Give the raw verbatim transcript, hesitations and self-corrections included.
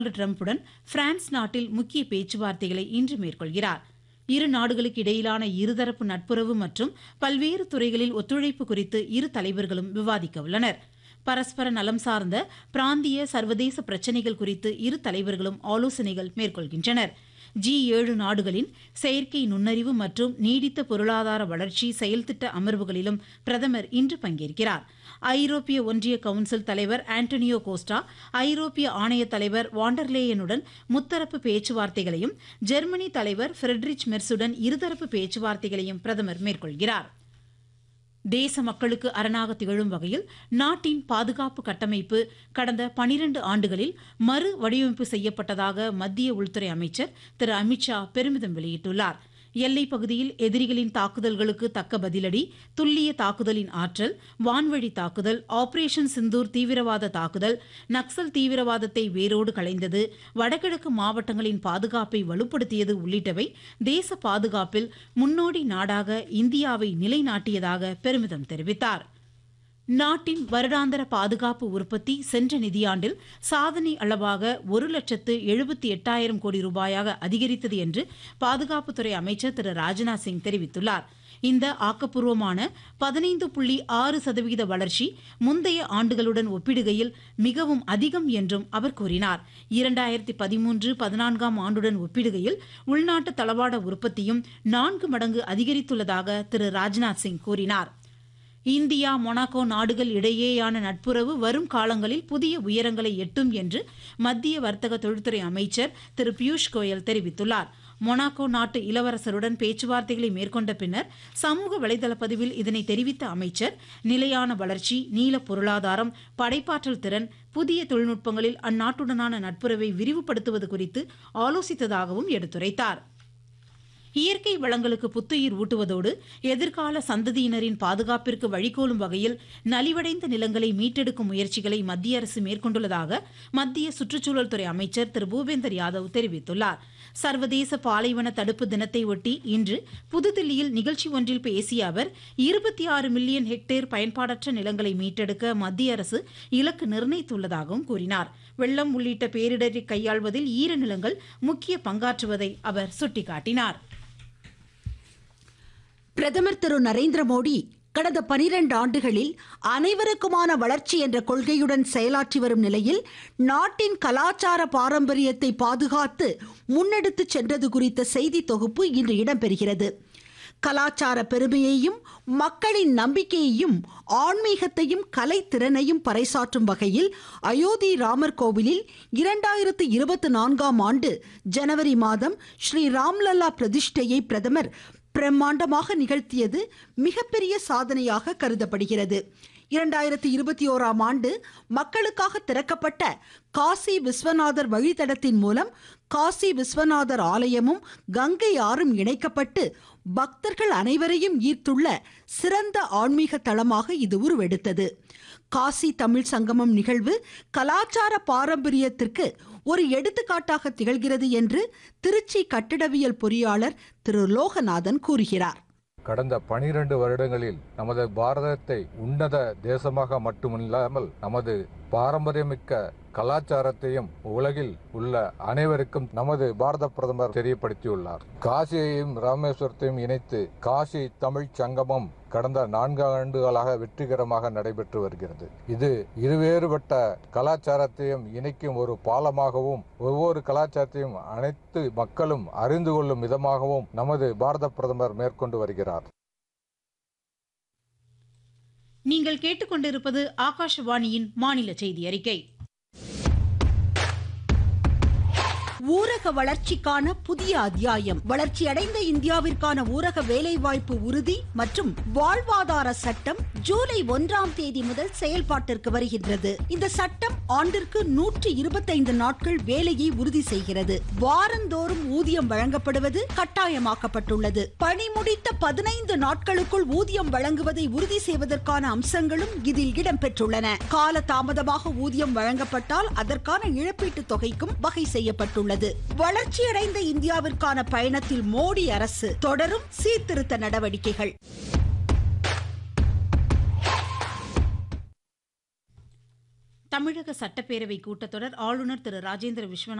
டிரம்புடன் France நாட்டில் முக்கிய பேச்சுவார்த்தைகளை இன்று மேற்கொள்கிறார். இரு நாடுகளுக்கு இடையிலான இருதரப்பு நட்புறவு மற்றும் பல்வேறு துறைகளில் ஒத்துழைப்பு குறித்து இரு தலைவர்களும் விவாதிக்க உள்ளனர். பரஸ்பர நலம் சார்ந்த பிராந்திய சர்வதேச பிரச்சினைகள் குறித்து இரு தலைவர்களும் ஆலோசனைகள் மேற்கொள்கின்றனர். ஜி ஏழு நாடுகளின் செயற்கை நுண்ணறிவு மற்றும் நீடித்த பொருளாதார வளர்ச்சி செயல்திட்ட அமர்வுகளிலும் பிரதமர் இன்று பங்கேற்கிறார். ஐரோப்பிய ஒன்றிய கவுன்சில் தலைவர் ஆண்டனியோ கோஸ்டா, ஐரோப்பிய ஆணைய தலைவர் வாண்டர்லேயனுடன் முத்தரப்பு பேச்சுவார்த்தைகளையும், ஜெர்மனி தலைவர் ஃபிரெட்ரிச் மெர்சுடன் இருதரப்பு பேச்சுவார்த்தைகளையும் பிரதமர் மேற்கொள்கிறார். தேச மக்களுக்கு அரணாக திகழும் வகையில் நாட்டின் பாதுகாப்பு கட்டமைப்பு கடந்த பனிரண்டு ஆண்டுகளில் மறு வடிவமைப்பு செய்யப்பட்டதாக மத்திய உள்துறை அமைச்சர் திரு அமித்ஷா பெருமிதம் வெளியிட்டுள்ளார். எல்லைப் பகுதியில் எதிரிகளின் தாக்குதல்களுக்கு தக்க பதிலடி, துல்லிய தாக்குதலின் ஆற்றல், வான்வழி தாக்குதல், ஆபரேஷன் சிந்தூர் தீவிரவாத தாக்குதல், நக்சல் தீவிரவாதத்தை வேரோடு களைந்தது, வடகிழக்கு மாவட்டங்களின் பாதுகாப்பை வலுப்படுத்தியது உள்ளிட்டவை தேச பாதுகாப்பில் முன்னோடி நாடாக இந்தியாவை நிலைநாட்டியதாக பெருமிதம் தெரிவித்தார். நாட்டின் வருடாந்திர பாதுகாப்பு உற்பத்தி சென்ற நிதியாண்டில் சாதனை அளவாக ஒரு லட்சத்து எழுபத்தி எட்டாயிரம் கோடி ரூபாயாக அதிகரித்தது என்று பாதுகாப்புத்துறை அமைச்சர் திரு ராஜ்நாத் சிங் தெரிவித்துள்ளார். இந்த ஆக்கப்பூர்வமான பதினைந்து புள்ளி ஆறு சதவீத வளர்ச்சி முந்தைய ஆண்டுகளுடன் ஒப்பிடுகையில் மிகவும் அதிகம் என்றும் அவர் கூறினார். இரண்டாயிரத்தி பதிமூன்று பதினான்காம் ஆண்டுடன் ஒப்பிடுகையில் உள்நாட்டு தளவாட உற்பத்தியும் நான்கு மடங்கு அதிகரித்துள்ளதாக திரு ராஜ்நாத் சிங் கூறினார். இந்தியா மொனாக்கோ நாடுகள் இடையேயான நட்புறவு வரும் காலங்களில் புதிய உயரங்களை எட்டும் என்று மத்திய வர்த்தக தொழில்துறை அமைச்சர் திரு பியூஷ் கோயல் தெரிவித்துள்ளார். மொனாக்கோ நாட்டு இளவரசருடன் பேச்சுவார்த்தைகளை மேற்கொண்ட பின்னர் சமூக வலைதள பதிவில் இதனை தெரிவித்த அமைச்சர், நிலையான வளர்ச்சி, நீல பொருளாதாரம், படைப்பாற்றல் திறன், புதிய தொழில்நுட்பங்களில் அந்நாட்டுடனான நட்புறவை விரிவுபடுத்துவது குறித்து ஆலோசித்ததாகவும் எடுத்துரைத்தார். இயற்கை வளங்களுக்கு புத்துயிர் ஊட்டுவதோடு எதிர்கால சந்ததியினரின் பாதுகாப்பிற்கு வழிகோலும் வகையில் நலிவடைந்த நிலங்களை மீட்டெடுக்கும் முயற்சிகளை மத்திய அரசு மேற்கொண்டுள்ளதாக மத்திய சுற்றுச்சூழல் துறை அமைச்சர் திரு பூபேந்தர் யாதவ் தெரிவித்துள்ளார். சர்வதேச பாலைவன தடுப்பு தினத்தை ஒட்டி இன்று புதுதில்லியில் நிகழ்ச்சி ஒன்றில் பேசிய அவர், இருபத்தி ஆறு மில்லியன் ஹெக்டேர் பயன்பாடற்ற நிலங்களை மீட்டெடுக்க மத்திய அரசு இலக்கு நிர்ணயித்துள்ளதாகவும் கூறினார். வெள்ளம் உள்ளிட்ட பேரிடரை கையாள்வதில் ஈரநிலங்கள் முக்கிய பங்காற்றுவதை அவர் சுட்டிக்காட்டினார். பிரதமர் திரு நரேந்திர மோடி கடந்த பனிரெண்டு ஆண்டுகளில் அனைவருக்குமான வளர்ச்சி என்ற கொள்கையுடன் செயலாற்றி வரும் நிலையில் நாட்டின் கலாச்சார பாரம்பரியத்தை பாதுகாத்து முன்னெடுத்து சென்றது குறித்த செய்தி தொகுப்பு இன்று இடம்பெறுகிறது. கலாச்சார பெருமையையும் மக்களின் நம்பிக்கையையும் ஆன்மீகத்தையும் கலைத்திறனையும் பறைசாற்றும் வகையில் அயோத்தி ராமர் கோவிலில் இரண்டாயிரத்து இருபத்தி நான்காம் ஆண்டு ஜனவரி மாதம் ஸ்ரீ ராம்லல்லா பிரதிஷ்டையை பிரதமர் பிரம்மாண்டமாக நிகழ்த்தியது மிகப்பெரிய சாதனையாக கருதப்படுகிறது. இரண்டாயிரத்தி இருபத்தி ஓராம் ஆண்டு மக்களுக்காக திறக்கப்பட்ட காசி விஸ்வநாதர் வழித்தடத்தின் மூலம் காசி விஸ்வநாதர் ஆலயமும் கங்கை ஆறும் இணைக்கப்பட்டு பக்தர்கள் அனைவரையும் ஈர்த்துள்ள சிறந்த ஆன்மீக தளமாக இது உருவெடுத்தது. காசி தமிழ் சங்கமம் நிகழ்வு கலாச்சார பாரம்பரியத்திற்கு ஒரு எடுத்துக்காட்டாக திகழ்கிறது என்று திருச்சி கட்டிடவியல் பொறியாளர் திரு லோகநாதன் கூறுகிறார். கடந்த பனிரெண்டு வருடங்களில் நமது பாரதத்தை உன்னத தேசமாக மட்டுமில்லாமல் நமது பாரம்பரியமிக்க கலாச்சாரத்தையும் உலகில் உள்ள அனைவருக்கும் நமது பாரத பிரதமர் தெரியப்படுத்தியுள்ளார். காசியையும் ராமேஸ்வரத்தையும் இணைத்து காசி தமிழ் சங்கமம் கடந்த நான்கு ஆண்டுகளாக வெற்றிகரமாக நடைபெற்று வருகிறது. இது இருவேறுபட்ட கலாச்சாரத்தையும் இணைக்கும் ஒரு பாலமாகவும் ஒவ்வொரு கலாச்சாரத்தையும் அனைத்து மக்களும் அறிந்து கொள்ளும் விதமாகவும் நமது பாரத பிரதமர் மேற்கொண்டு வருகிறார். நீங்கள் கேட்டுக்கொண்டிருப்பது ஆகாஷவாணியின் மாநில செய்தி அறிக்கை. ஊரக வளர்ச்சிக்கான புதிய அத்தியாயம். வளர்ச்சியடைந்த இந்தியாவிற்கான ஊரக வேலைவாய்ப்பு உறுதி மற்றும் வாழ்வாதார சட்டம் ஜூலை ஒன்றாம் தேதி முதல் செயல்பாட்டிற்கு வருகின்றது. இந்த சட்டம் ஆண்டிற்கு நூற்றி இருபத்தைந்து நாட்கள் வேலையை உறுதி செய்கிறது. வாரந்தோறும் ஊதியம் வழங்கப்படுவது கட்டாயமாக்கப்பட்டுள்ளது. பணி முடித்த பதினைந்து நாட்களுக்குள் ஊதியம் வழங்குவதை உறுதி செய்வதற்கான அம்சங்களும் இதில் இடம்பெற்றுள்ளன. கால தாமதமாக ஊதியம் வழங்கப்பட்டால் அதற்கான இழப்பீட்டு தொகைக்கும் வகை செய்யப்பட்டுள்ளது. வளர்ச்சியடைந்த இந்தியாவிற்கான பயணத்தில் மோடி அரசு தொடரும் சீர்திருத்த நடவடிக்கைகள். தமிழக சட்டப்பேரவை கூட்டத்தொடர் ஆளுநர் திரு ராஜேந்திர விஸ்வநாத்